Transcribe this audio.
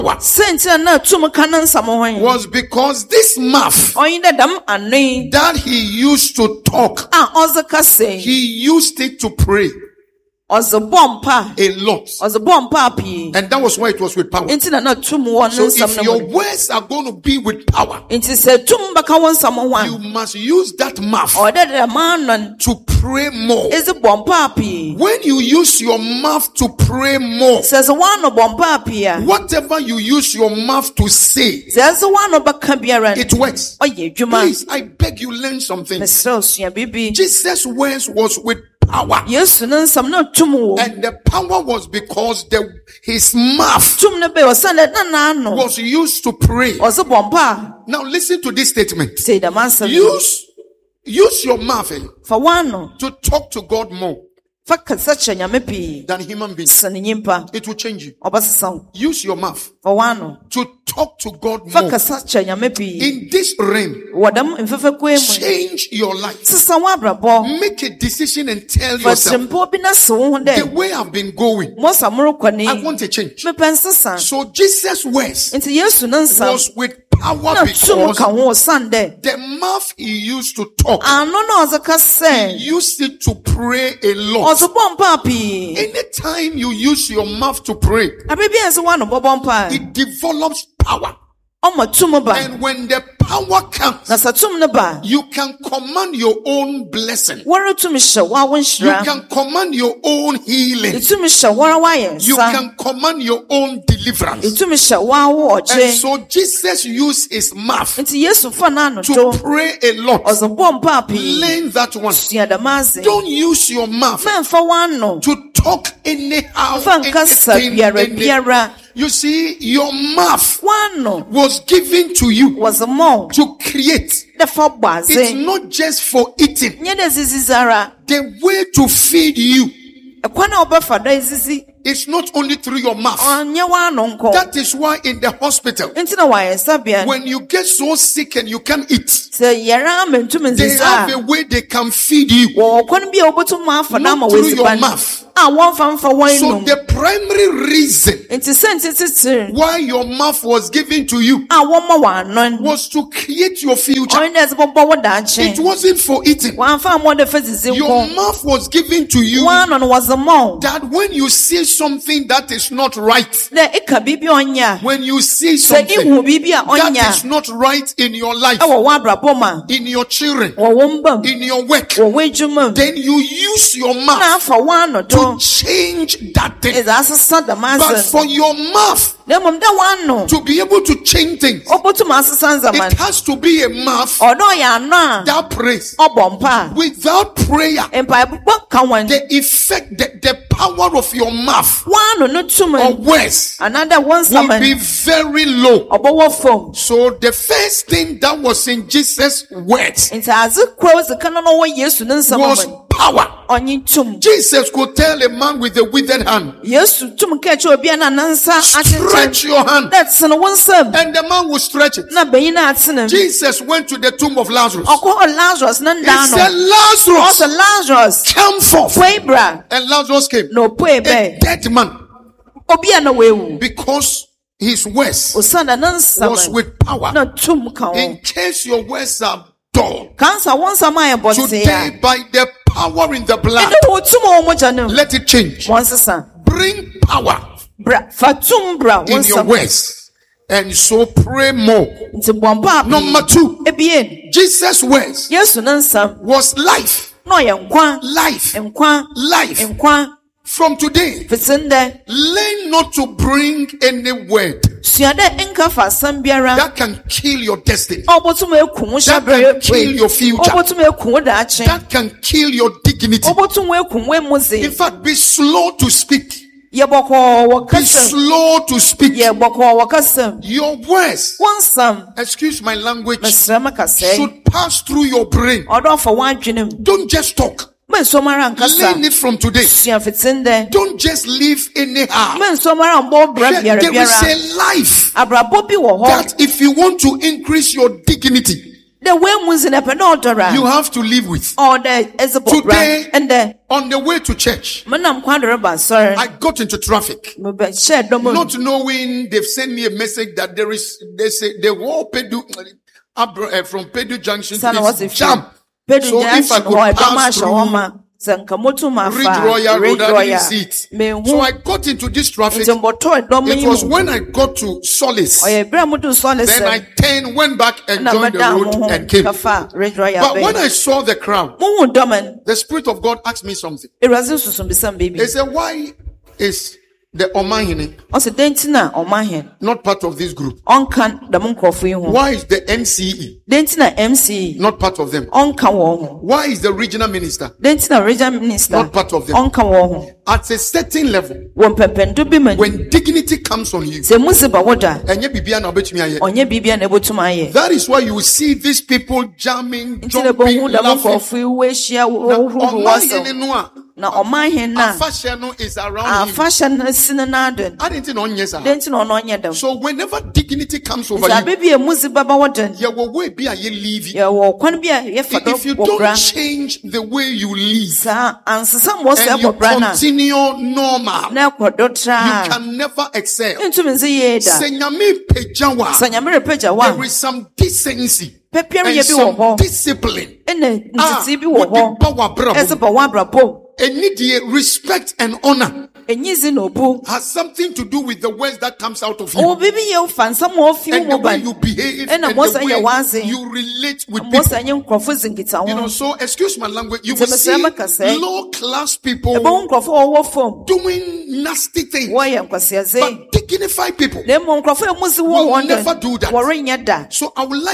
was because this mouth that he used to talk, he used it to pray a lot. And that was why it was with power. So if your words are going to be with power, you must use that mouth to pray more. When you use your mouth to pray more, whatever you use your mouth to say, it works. Please, I beg you, learn something. Jesus' words was with power. And the power was because his mouth was used to pray. Now listen to this statement. Use your mouth to talk to God more than human beings. It will change you. Use your mouth to talk to God more. In this realm, change your life. Make a decision and tell yourself, the way I've been going, I want a change. So Jesus' words was with power because the mouth he used to talk, he used it to pray a lot. Anytime you use your mouth to pray, it develops power. And when the power comes, you can command your own blessing. You can command your own healing. You can command your own deliverance. And so Jesus used his mouth to pray a lot. Learn that one. Don't use your mouth to talk anyhow. You see, your mouth was given to you to create. It's not just for eating. The way to feed you, it's not only through your mouth. That is why in the hospital, when you get so sick and you can't eat, they have a way they can feed you, not through your mouth. So the primary reason why your mouth was given to you was to create your future. It wasn't for eating. Your mouth was given to you that when you see something that is not right, when you see something that is not right in your life, in your children, in your work, then you use your mouth to change that thing. But for your mouth to be able to change things, it has to be a mouth that prays. Without prayer, the effect, the power of your mouth or words will be very low. So the first thing that was in Jesus' words was power. Jesus could tell a man with a withered hand, stretch your hand, and the man would stretch it. Jesus went to the tomb of Lazarus. He said, Lazarus, come forth. And Lazarus came, a dead man, because his words was with power. In case your words are dull, today by the power in the blood, let it change. Bring power in your words, and so pray more. Number 2, Jesus' words was life. Life. From today, learn not to bring any word that can kill your destiny, that can kill your future, that can kill your dignity. In fact, be slow to speak. Be slow to speak. Your words, excuse my language, should pass through your brain. Don't just talk. Learn it from today. Don't just live anyhow. There is a life that if you want to increase your dignity, you have to live with. Today, on the way to church, I got into traffic. Not knowing, they've sent me a message that they say the whole from Pedu Junction is jam. So if I could pass through Ridge Royal Road, I didn't see it. So I got into this traffic. It was when I got to Solace. Then I went back and joined the road and came. But when I saw the crowd, the Spirit of God asked me something. He said, why is the Omahine not part of this group? Why is the MCE not part of them? Why is the regional minister not part of them? At a certain level, when dignity comes on you, that is why you will see these people jamming, jumping, laughing. Now, fashion is around him. I didn't know. So whenever dignity comes over you, if you don't change the way you live and you continue normal, you can never excel. There is some decency and some discipline. Respect and honor has something to do with the words that comes out of you, and the way you behave, and the way you relate with people. So excuse my language, you will see low class people doing nasty things, but dignified people will never do that. So I would like